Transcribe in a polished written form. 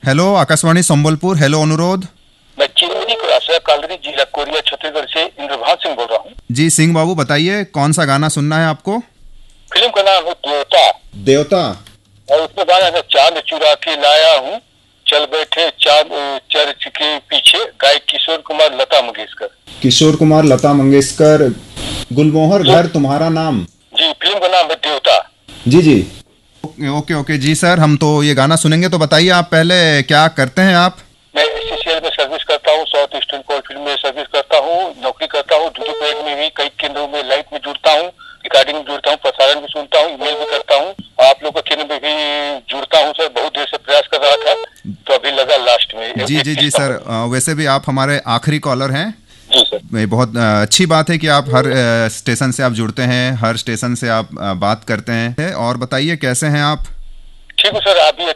Hello Akashvani Sambalpur. Hello अनुरोध। मैं चिरमिनी क्रॉसर कालरी जिला कोरिया छत्तीसगढ़ से इंद्रभान सिंह बोल रहा हूँ। जी सिंह बाबू बताइए कौन सा गाना सुनना है आपको? फिल्म का नाम है देवता। देवता। और उसमें गाना है चांद चुरा के लाया हूँ, चल बैठे चांद चर्च के पीछे, गायक किशोर कुमार लता मंगेशकर। किशोर कुमार लता मंगेशकर। गुलमोहर घर तुम्हारा नाम। जी, फिल्म का नाम है देवता। जी जी। ओके ओके जी सर, हम तो ये गाना सुनेंगे। तो बताइए आप पहले क्या करते हैं आप? मैं SCCL में सर्विस करता हूँ, साउथ ईस्टर्न कोलफील्ड में सर्विस करता हूँ, नौकरी करता हूँ। दूरदराज में भी कई केंद्रों में लाइव में जुड़ता हूँ, रिकॉर्डिंग में जुड़ता हूँ, प्रसारण भी सुनता हूँ, ईमेल भी करता हूँ। आप लोग के केंद्र में भी जुड़ता हूँ सर। बहुत देर से प्रयास कर रहा था, तो अभी लगा लास्ट में। जी जी जी सर, वैसे भी आप हमारे आखिरी कॉलर हैं। जी सर। बहुत अच्छी बात है कि आप हर स्टेशन से आप जुड़ते हैं, हर स्टेशन से आप बात करते हैं। और बताइए कैसे हैं आप? ठीक है सर, आप भी